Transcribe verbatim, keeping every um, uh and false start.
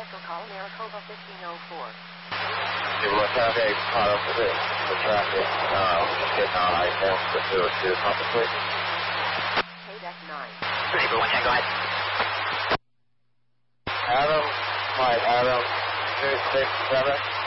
Echo call, Maricopa fifteen oh four. People in traffic, caught up with it. The traffic, uh, just getting on I ten, pursuit to the compass, please. K deck nine. three four one ten, go ahead. Adam, flight Adam, two six seven.